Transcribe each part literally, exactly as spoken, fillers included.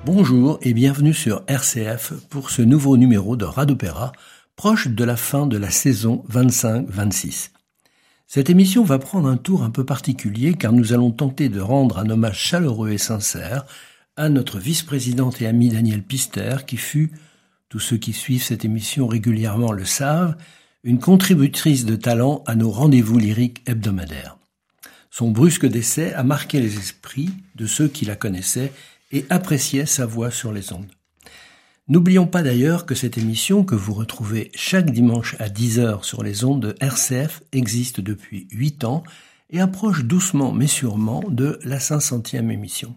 Bonjour et bienvenue sur R C F pour ce nouveau numéro de Radopéra, proche de la fin de la saison vingt-cinq vingt-six. Cette émission va prendre un tour un peu particulier car nous allons tenter de rendre un hommage chaleureux et sincère à notre vice-présidente et amie Danielle Pister qui fut, tous ceux qui suivent cette émission régulièrement le savent, une contributrice de talent à nos rendez-vous lyriques hebdomadaires. Son brusque décès a marqué les esprits de ceux qui la connaissaient et appréciaient sa voix sur les ondes. N'oublions pas d'ailleurs que cette émission, que vous retrouvez chaque dimanche à dix heures sur les ondes de R C F, existe depuis huit ans et approche doucement mais sûrement de la cinq centième émission.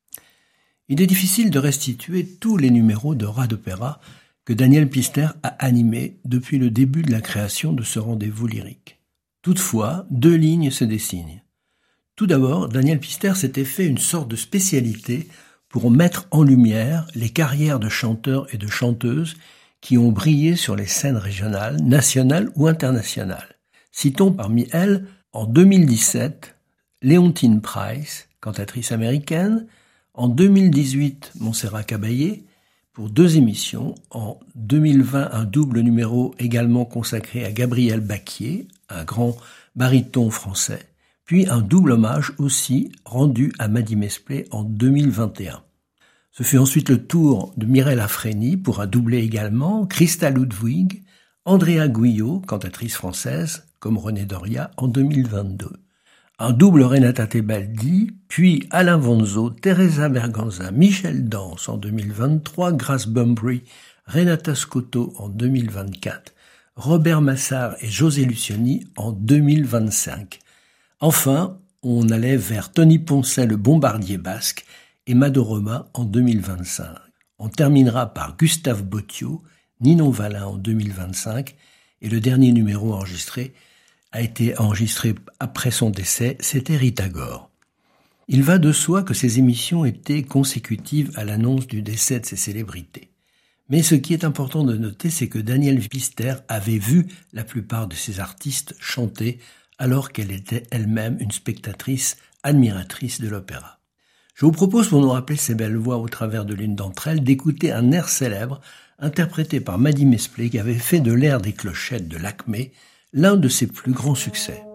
Il est difficile de restituer tous les numéros de Radopéra que Danielle Pister a animés depuis le début de la création de ce rendez-vous lyrique. Toutefois, deux lignes se dessinent. Tout d'abord, Danielle Pister s'était fait une sorte de spécialité pour mettre en lumière les carrières de chanteurs et de chanteuses qui ont brillé sur les scènes régionales, nationales ou internationales. Citons parmi elles, en deux mille dix-sept, Leontyne Price, cantatrice américaine, en deux mille dix-huit, Montserrat Caballé, pour deux émissions, en deux mille vingt, un double numéro également consacré à Gabriel Baquier, un grand baryton français, puis un double hommage aussi rendu à Maddy Mesplé en deux mille vingt et un. Ce fut ensuite le tour de Mireille Afreni pour un doublé également, Christa Ludwig, Andrea Guyot, cantatrice française, comme René Doria en deux mille vingt-deux. Un double Renata Tebaldi, puis Alain Vonzo, Teresa Berganza, Michel Danse en deux mille vingt-trois, Grace Bumbry, Renata Scotto en deux mille vingt-quatre, Robert Massard et José Lucioni en deux mille vingt-cinq. Enfin, on allait vers Tony Poncet, le bombardier basque, et Mado Roma en deux mille vingt-cinq. On terminera par Gustave Bottio, Ninon Valin en deux mille vingt-cinq, et le dernier numéro enregistré a été enregistré après son décès, c'était Rita Gore. Il va de soi que ces émissions étaient consécutives à l'annonce du décès de ces célébrités. Mais ce qui est important de noter, c'est que Danielle Pister avait vu la plupart de ces artistes chanter alors qu'elle était elle-même une spectatrice admiratrice de l'opéra. Je vous propose, pour nous rappeler ces belles voix au travers de l'une d'entre elles, d'écouter un air célèbre interprété par Maddy Mesplé qui avait fait de l'air des clochettes de l'Acmé l'un de ses plus grands succès.